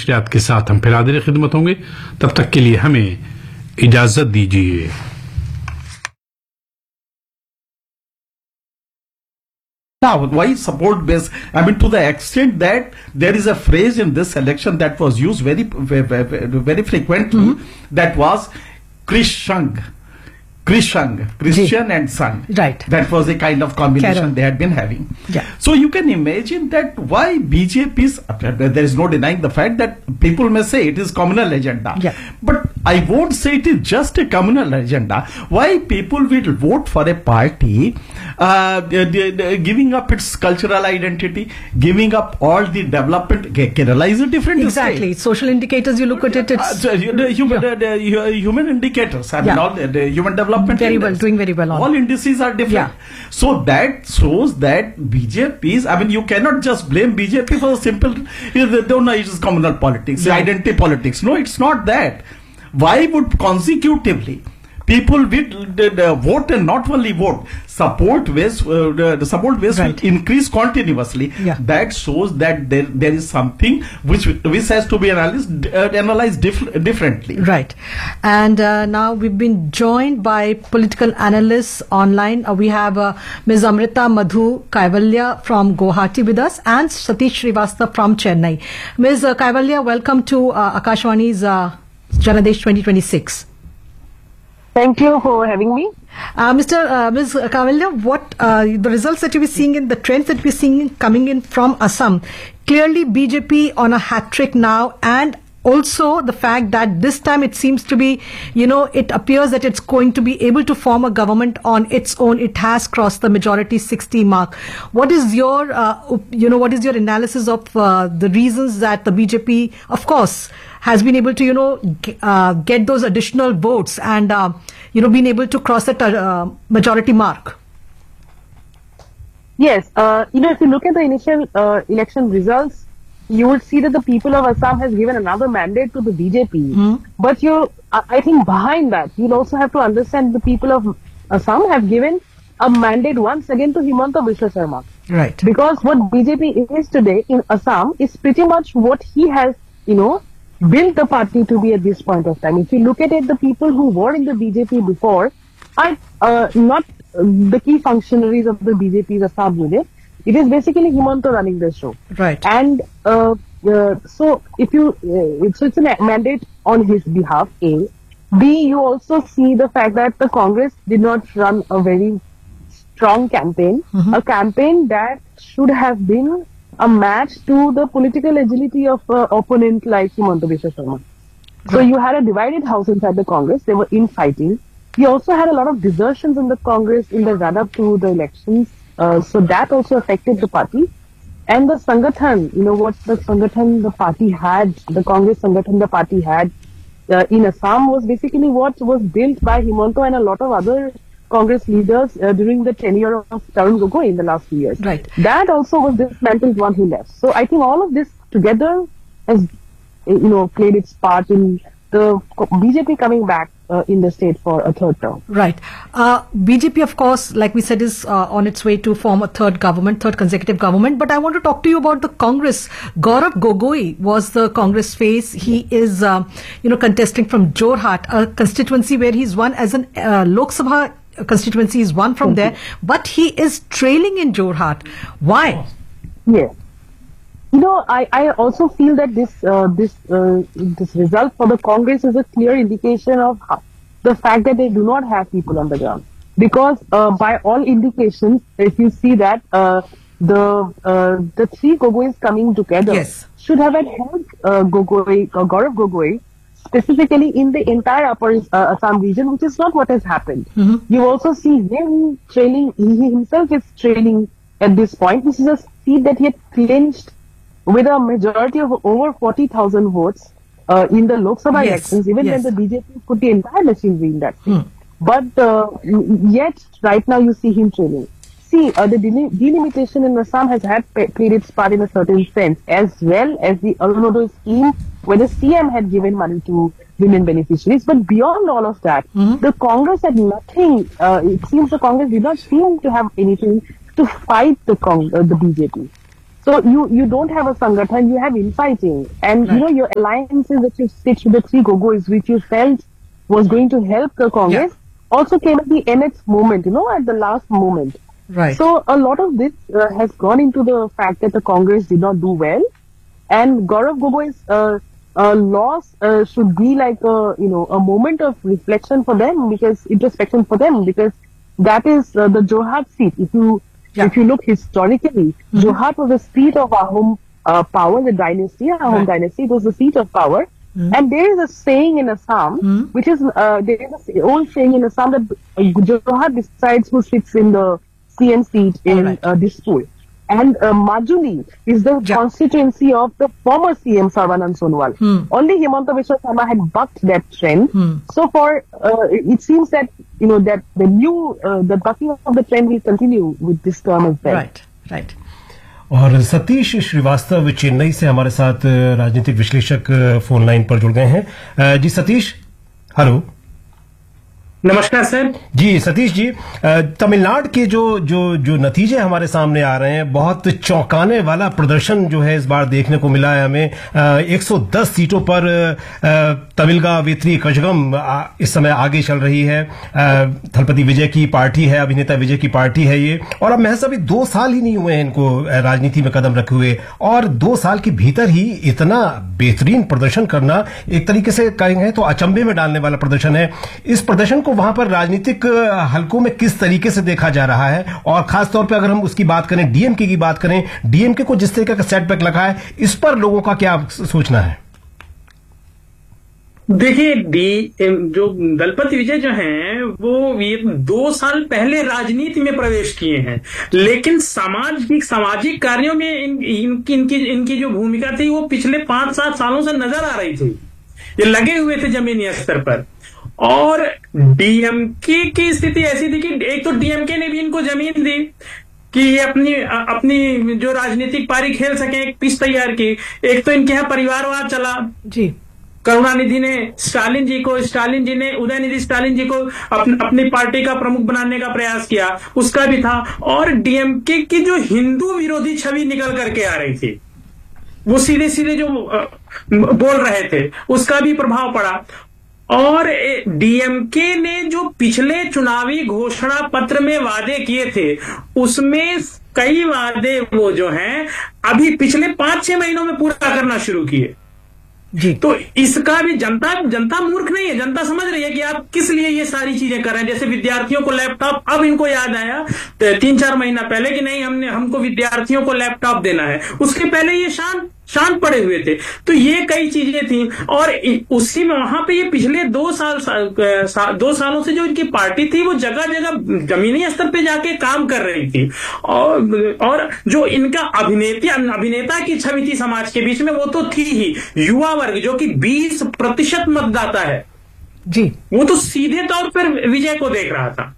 नशरियात के साथ हम फिर हाजिर खिदमत होंगे। तब तक के लिए हमें इजाजत दीजिए। Now, why support based? I mean, to the extent that there is a phrase in this election that was used very frequently, that was Christian and Sang. Right. That was a kind of combination they had been having. Yeah. So you can imagine that why BJP's, there is no denying the fact that people may say it is communal agenda. Yeah. But I won't say it is just a communal agenda. Why people will vote for a party giving up its cultural identity, giving up all the development. Kerala is a different exactly state. Social indicators, you look at it, it's human indicators. I mean, all the human development doing very well on all indices are different. Yeah. So that shows that BJP's, I mean, you cannot just blame BJP for the simple, they don't know it is communal politics, identity politics. No, it's not that. Why would consecutively people will vote and not only vote, support base the support base will increase continuously. Yeah. That shows that there is something which has to be analyzed differently. Right. And now we've been joined by political analysts online. We have Ms. Amrita Madhu Kaivalya from Guwahati with us and Satish Srivastava from Chennai. Ms. Kaivalya, welcome to Akashwani's Janadesh 2026. Thank you for having me. Ms. Kaivalya, what the results that you were seeing in the trends that we're seeing coming in from Assam, clearly BJP on a hat trick now, and also the fact that this time it seems to be, it appears that it's going to be able to form a government on its own. It has crossed the majority 60 mark. What is your, what is your analysis of the reasons that the BJP, of course, has been able to, get those additional votes and, been able to cross that majority mark? Yes, if you look at the initial election results, you would see that the people of Assam has given another mandate to the BJP. But I think behind that, you'll also have to understand the people of Assam have given a mandate once again to Himanta Biswa Sarma. Right. Because what BJP is today in Assam is pretty much what he has, built the party to be at this point of time. If you look at it, the people who were in the BJP before are not the key functionaries of the BJP's Assam unit. It is basically Himanta running the show. Right. And so it's a mandate on his behalf, A. B, you also see the fact that the Congress did not run a very strong campaign, a campaign that should have been a match to the political agility of opponent like Himanta Biswa Sarma. So you had a divided house inside the Congress. They were infighting. You also had a lot of desertions in the Congress in the run-up to the elections. So that also affected the party. And the Sangathan, what the Sangathan the party had, the Congress Sangathan the party had in Assam was basically what was built by Himanta and a lot of other Congress leaders during the tenure of Tarun Gogoi in the last few years. Right. That also was dismantled when he left. So I think all of this together has, played its part in the BJP coming back in the state for a third term. Right. BJP, of course, like we said, is on its way to form a third consecutive government. But I want to talk to you about the Congress. Gaurav Gogoi was the Congress face. He is, contesting from Jorhat, a constituency where he's won as an Lok Sabha constituency is one from there, but he is trailing in Jorhat. Why? Yes. I also feel that this result for the Congress is a clear indication of the fact that they do not have people on the ground. Because by all indications, if you see that the three Gogois coming together should have helped Gaurav Gogoi specifically in the entire upper Assam region, which is not what has happened. You also see him trailing, he himself is trailing at this point. This is a seat that he had clinched with a majority of over 40,000 votes in the Lok Sabha elections, even when the BJP put the entire machinery in that seat. But yet, right now you see him trailing. See, the delimitation in Assam has played its part in a certain sense, as well as the Arunodaya scheme, where the CM had given money to women beneficiaries. But beyond all of that, the Congress had nothing. It seems the Congress did not seem to have anything to fight the BJP. So you don't have a Sangathan, you have infighting. And you know, your alliances that you stitched with the three Goggois, which you felt was going to help the Congress, also came at the nth moment, you know, at the last moment. Right. So a lot of this has gone into the fact that the Congress did not do well. And Gaurav Gogoi's loss should be like a moment of reflection for them, because introspection for them, because that is the Jorhat seat. If you look historically, Jorhat was the seat of Ahom power, the dynasty, Ahom dynasty. It was the seat of power. And there is a saying in Assam, which is there is an old saying in Assam that Jorhat decides who sits in the CM seat in Dispur. And Majuli is the constituency of the former CM Sarvanand Sonowal. Only Himanta Biswa Sarma had bucked that trend. So for it seems that that the bucking of the trend will continue with this term as well. Right. और सतीश श्रीवास्तव चेन्नई से हमारे साथ राजनीतिक विश्लेषक phone line पर जुड़ गए हैं। जी सतीश, हेलो। नमस्कार सर। जी सतीश जी, तमिलनाडु के जो नतीजे हमारे सामने आ रहे हैं, बहुत चौंकाने वाला प्रदर्शन जो है इस बार देखने को मिला है हमें। 110 सीटों पर तमिलगा वेत्री कजगम इस समय आगे चल रही है। थलपति विजय की पार्टी है, अभिनेता विजय की पार्टी है ये, और अब महज अभी 2 साल ही नहीं हुए हैं इनको राजनीति में कदम रखे हुए, और 2 साल के भीतर ही इतना बेहतरीन प्रदर्शन करना एक तरीके से कहेंगे तो अचंभे में डालने वाला प्रदर्शन है। इस प्रदर्शन को वहां पर राजनीतिक हलकों में किस तरीके से देखा जा रहा है, और खासतौर पर अगर हम उसकी बात करें, डीएमके की बात करें, डीएमके को जिस तरीके का सेटबैक लगा है, इस पर लोगों का क्या सोचना है? देखिए, जो दलपति विजय जो हैं वो ये 2 साल पहले राजनीति में प्रवेश किए हैं, लेकिन सामाजिक कार्यों में इनकी जो भूमिका थी वो पिछले 5-7 सालों से नजर आ रही थी। ये लगे हुए थे जमीनी स्तर पर। और डीएमके की स्थिति ऐसी थी कि एक तो डीएमके ने भी इनको जमीन दी कि ये अपनी जो राजनीतिक पारी खेल सके, एक पिच तैयार की। एक तो इनके यहाँ परिवारवाद चला जी। करुणानिधि ने स्टालिन जी ने उदयनिधि स्टालिन जी को अपनी पार्टी का प्रमुख बनाने का प्रयास किया, उसका भी था। और डीएमके की जो हिंदू विरोधी छवि निकल करके आ रही थी, वो सीधे जो बोल रहे थे, उसका भी प्रभाव पड़ा। और डीएमके ने जो पिछले चुनावी घोषणा पत्र में वादे किए थे, उसमें कई वादे वो जो हैं अभी पिछले 5-6 महीनों में पूरा करना शुरू किए जी। तो इसका भी जनता मूर्ख नहीं है, जनता समझ रही है कि आप किस लिए ये सारी चीजें कर रहे हैं। जैसे विद्यार्थियों को लैपटॉप, अब इनको याद आया 3-4 महीना पहले कि नहीं, हमको विद्यार्थियों को लैपटॉप देना है। उसके पहले ये शांत पड़े हुए थे। तो ये कई चीजें थी, और उसी में वहां पे ये पिछले 2 सालों से जो इनकी पार्टी थी वो जगह जगह जमीनी स्तर पे जाके काम कर रही थी। और जो इनका अभिनेता की छवि थी समाज के बीच में, वो तो थी ही। युवा वर्ग जो कि 20% मतदाता है जी, वो तो सीधे तौर पर विजय को देख रहा था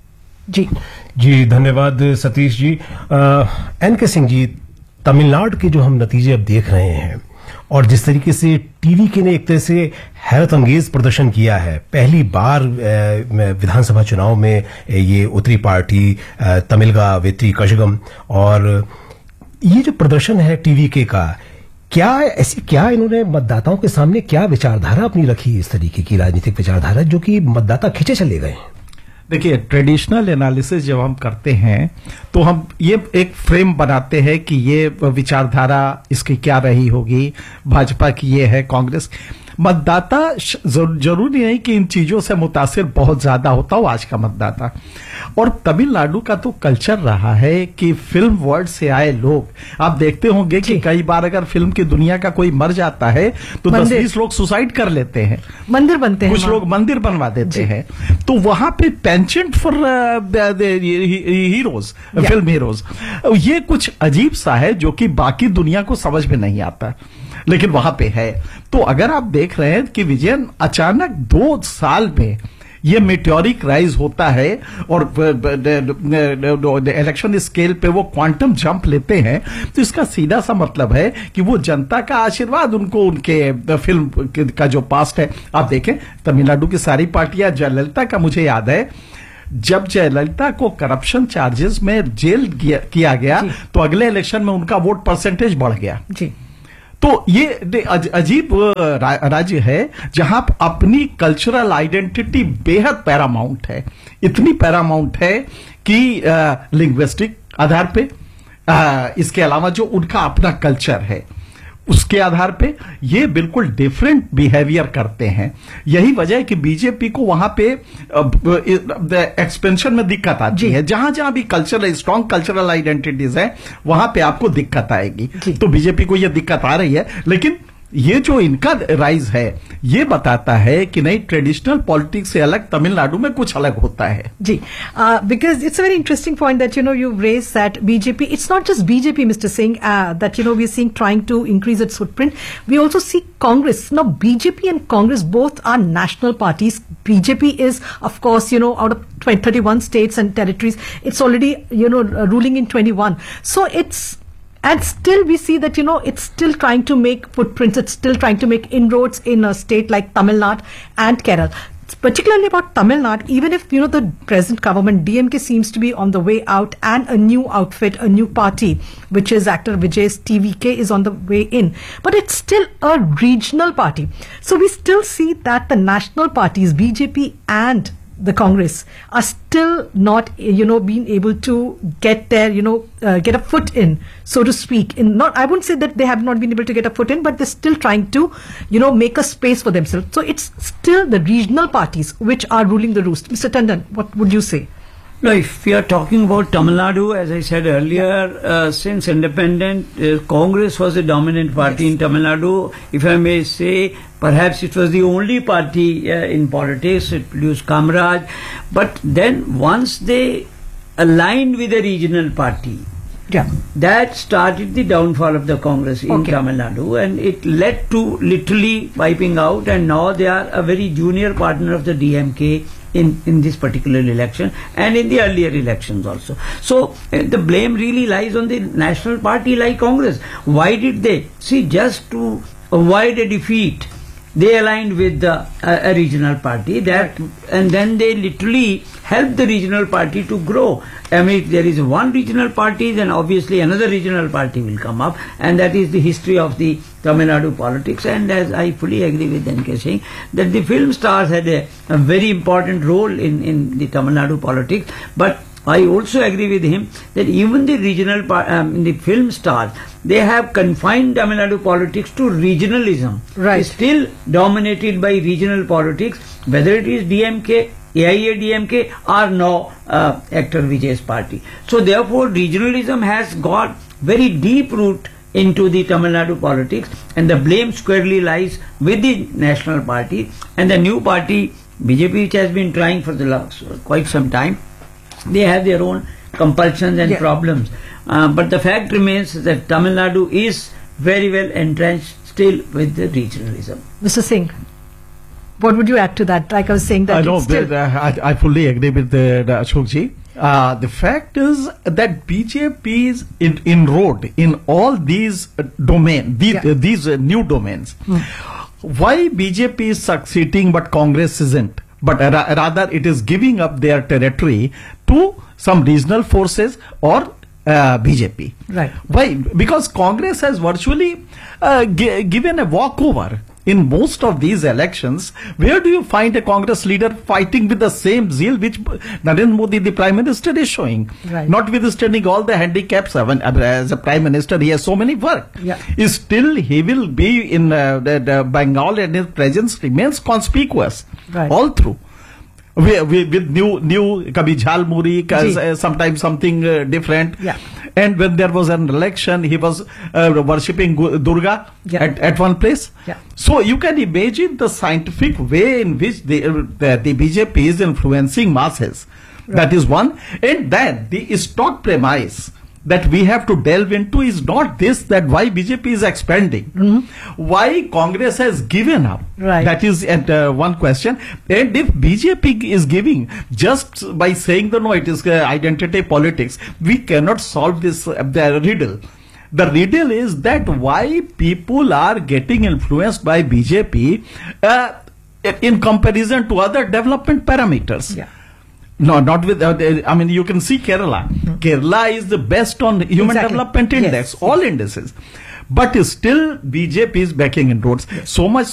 जी। धन्यवाद सतीश जी। एनके सिंह जी, तमिलनाडु के जो हम नतीजे अब देख रहे हैं, और जिस तरीके से टीवीके ने एक तरह से हैरत अंगेज प्रदर्शन किया है, पहली बार विधानसभा चुनाव में ये उत्तरी पार्टी तमिलगा वेत्री कजगम, और ये जो प्रदर्शन है टीवीके का, क्या इन्होंने मतदाताओं के सामने क्या विचारधारा अपनी रखी, इस तरीके की राजनीतिक विचारधारा जो कि मतदाता खींचे चले गए हैं? देखिए, ट्रेडिशनल एनालिसिस जब हम करते हैं तो हम ये एक फ्रेम बनाते हैं कि ये विचारधारा इसकी क्या रही होगी, भाजपा की ये है, कांग्रेस। मतदाता जरूरी नहीं कि इन चीजों से मुतासिर बहुत ज्यादा होता हो आज का मतदाता। और तमिलनाडु का तो कल्चर रहा है कि फिल्म वर्ल्ड से आए लोग, आप देखते होंगे कि कई बार अगर फिल्म की दुनिया का कोई मर जाता है तो 10-20 लोग सुसाइड कर लेते हैं, मंदिर बनते हैं, कुछ लोग मंदिर बनवा देते हैं। तो वहां पे पेंचेंट फॉर हीरोज, फिल्म हीरोज, ये कुछ अजीब सा है जो कि बाकी दुनिया को समझ में नहीं आता, लेकिन वहां पे है। तो अगर आप देख रहे हैं कि विजयन अचानक 2 साल में ये मेटेरिक राइज होता है और इलेक्शन स्केल पे वो क्वांटम जंप लेते हैं, तो इसका सीधा सा मतलब है कि वो जनता का आशीर्वाद उनको उनके फिल्म का जो पास्ट है। आप देखें तमिलनाडु की सारी पार्टियां, जयललिता का मुझे याद है जब जयललिता को करप्शन चार्जेस में जेल किया गया तो अगले इलेक्शन में उनका वोट परसेंटेज बढ़ गया जी। तो ये अजीब राज्य है जहां अपनी कल्चरल आइडेंटिटी बेहद पैरामाउंट है, इतनी पैरामाउंट है कि लिंग्विस्टिक आधार पे, इसके अलावा जो उनका अपना कल्चर है उसके आधार पे ये बिल्कुल डिफरेंट बिहेवियर करते हैं। यही वजह है कि बीजेपी को वहां पे एक्सपेंशन में दिक्कत आती है। जहां जहां भी कल्चरल स्ट्रॉन्ग कल्चरल आइडेंटिटीज है वहां पे आपको दिक्कत आएगी। तो बीजेपी को ये दिक्कत आ रही है, लेकिन ये जो इनका राइज है ये बताता है कि नहीं, ट्रेडिशनल पॉलिटिक्स से अलग तमिलनाडु में कुछ अलग होता है जी। Because it's a very interesting point that you've raised that BJP, it's not just BJP, Mr. Singh, that we're seeing trying to increase its footprint. We also see Congress. Now BJP and Congress both are national parties. BJP is, of course, out of 31 states and territories, it's already ruling in 21. So and still we see that, it's still trying to make footprints, it's still trying to make inroads in a state like Tamil Nadu and Kerala. Particularly about Tamil Nadu, even if, the present government, DMK, seems to be on the way out and a new outfit, a new party, which is actor Vijay's TVK, is on the way in. But it's still a regional party. So we still see that the national parties, BJP and the Congress, are still not, being able to get their, get a foot in, so to speak. I wouldn't say that they have not been able to get a foot in, but they're still trying to, make a space for themselves. So it's still the regional parties which are ruling the roost. Mr. Tandon, what would you say? No, if we are talking about Tamil Nadu, as I said earlier, since independent, Congress was the dominant party in Tamil Nadu. If I may say, perhaps it was the only party in politics. It produced Kamraj. But then once they aligned with a regional party, that started the downfall of the Congress in Tamil Nadu, and it led to literally wiping out, and now they are a very junior partner of the DMK in this particular election and in the earlier elections also. So the blame really lies on the national party like Congress. Why did they? See, just to avoid a defeat, they aligned with a regional party, and then they literally helped the regional party to grow. I mean, if there is one regional party, then obviously another regional party will come up, and that is the history of the Tamil Nadu politics. And as I fully agree with N.K. Singh, that the film stars had a very important role in the Tamil Nadu politics, but I also agree with him that even the regional the film stars, they have confined Tamil Nadu politics to regionalism. Right. It's still dominated by regional politics, whether it is DMK, AIADMK, or now actor Vijay's party. So therefore regionalism has got very deep root into the Tamil Nadu politics, and the blame squarely lies with the national party and the new party BJP, which has been trying for the last quite some time. They have their own compulsions and problems, but the fact remains that Tamil Nadu is very well entrenched still with the regionalism. Mr. Singh, what would you add to that? Like I was saying, that I fully agree with Ashok ji. The fact is that BJP is inroad in all these domains, these new domains. Why BJP is succeeding but Congress isn't? But rather it is giving up their territory to some regional forces or BJP. Right. Why? Because Congress has virtually given a walkover in most of these elections. Where do you find a Congress leader fighting with the same zeal which Narendra Modi, the Prime Minister, is showing? Right. Notwithstanding all the handicaps, as a Prime Minister, he has so many work. Yeah. Still, he will be in the Bengal, and his presence remains conspicuous all through. With new Kabhi Jhal Muri, sometimes something different. Yeah. And when there was an election, he was worshipping Durga at one place. Yeah. So you can imagine the scientific way in which the BJP is influencing masses. Right. That is one. And then the stock premise that we have to delve into is not this, that why BJP is expanding, why Congress has given up. Right. That is one question. And if BJP is giving just by saying that no, it is identity politics, we cannot solve this the riddle. The riddle is that why people are getting influenced by BJP in comparison to other development parameters. Yeah. No, not with. I mean, you can see Kerala. Kerala is the best on Human Exactly. Development Index, Yes. all indices. But still, BJP is backing in roads. So much